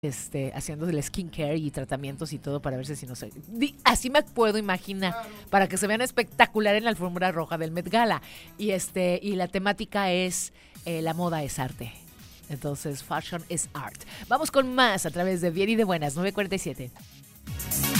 haciendo el skincare y tratamientos y todo para verse si no sé. Así me puedo imaginar, para que se vean espectacular en la alfombra roja del Met Gala. Y la temática es la moda es arte. Entonces, fashion is art. Vamos con más a través de Bien y de Buenas, 9:47.